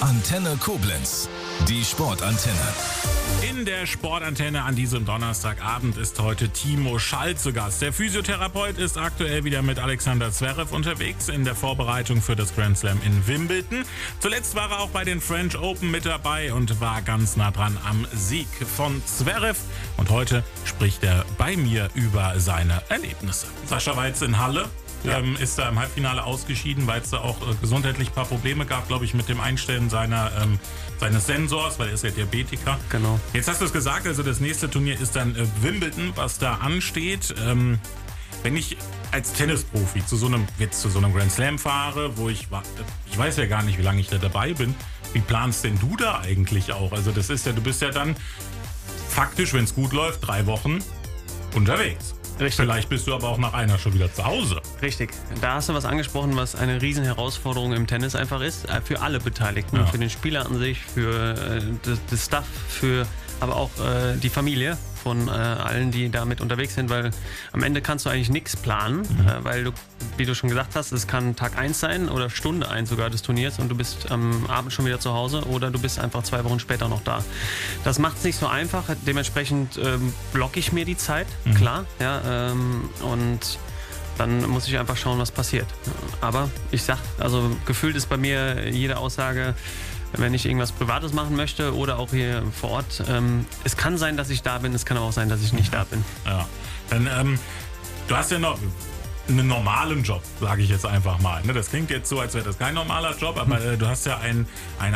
Antenne Koblenz, die Sportantenne. In der Sportantenne an diesem Donnerstagabend ist heute Timo Schall zu Gast. Der Physiotherapeut ist aktuell wieder mit Alexander Zverev unterwegs in der Vorbereitung für das Grand Slam in Wimbledon. Zuletzt war er auch bei den French Open mit dabei und war ganz nah dran am Sieg von Zverev. Und heute spricht er bei mir über seine Erlebnisse. Sascha war jetzt in Halle. Ist da im Halbfinale ausgeschieden, weil es da auch gesundheitlich ein paar Probleme gab, glaube ich, mit dem Einstellen seines Sensors, weil er ist ja Diabetiker. Genau. Jetzt hast du es gesagt, also das nächste Turnier ist dann Wimbledon, was da ansteht. Wenn ich als Tennisprofi zu so einem Grand Slam fahre, wo ich weiß ja gar nicht, wie lange ich da dabei bin, wie planst denn du da eigentlich auch? Also das ist ja, du bist ja dann faktisch, wenn es gut läuft, 3 Wochen unterwegs. Richtig. Vielleicht bist du aber auch nach einer schon wieder zu Hause. Richtig. Da hast du was angesprochen, was eine riesen Herausforderung im Tennis einfach ist. Für alle Beteiligten. Ja. Für den Spieler an sich, für das Staff, aber auch die Familie von allen, die damit unterwegs sind, weil am Ende kannst du eigentlich nichts planen, weil du, wie du schon gesagt hast, es kann Tag 1 sein oder Stunde 1 sogar des Turniers und du bist am Abend schon wieder zu Hause oder du bist einfach 2 Wochen später noch da. Das macht es nicht so einfach, dementsprechend blocke ich mir die Zeit, klar, ja, und dann muss ich einfach schauen, was passiert. Aber ich sag, also gefühlt ist bei mir jede Aussage, wenn ich irgendwas Privates machen möchte oder auch hier vor Ort. Es kann sein, dass ich da bin, es kann aber auch sein, dass ich nicht da bin. Ja. Dann, du hast ja noch einen normalen Job, sage ich jetzt einfach mal. Ne? Das klingt jetzt so, als wäre das kein normaler Job, aber du hast ja einer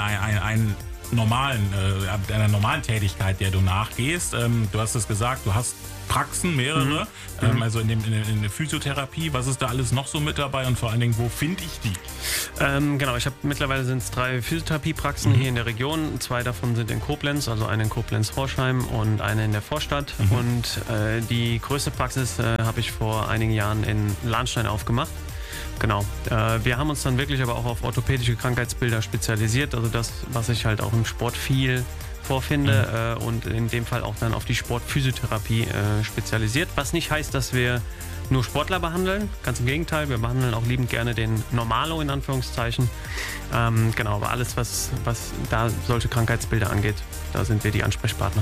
normalen Tätigkeit, der du nachgehst. Du hast es gesagt, du hast Praxen, mehrere, also in der Physiotherapie. Was ist da alles noch so mit dabei und vor allen Dingen, wo finde ich die? Genau, mittlerweile sind es 3 Physiotherapiepraxen hier in der Region. 2 davon sind in Koblenz, also eine in Koblenz-Forchheim und eine in der Vorstadt. Und die größte Praxis habe ich vor einigen Jahren in Lahnstein aufgemacht. Genau. Wir haben uns dann wirklich aber auch auf orthopädische Krankheitsbilder spezialisiert, also das, was ich halt auch im Sport viel vorfinde und in dem Fall auch dann auf die Sportphysiotherapie spezialisiert, was nicht heißt, dass wir nur Sportler behandeln, ganz im Gegenteil, wir behandeln auch liebend gerne den Normalo in Anführungszeichen. Genau, aber alles, was da solche Krankheitsbilder angeht, da sind wir die Ansprechpartner.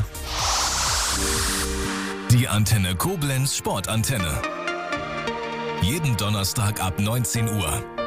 Die Antenne Koblenz Sportantenne. Jeden Donnerstag ab 19 Uhr.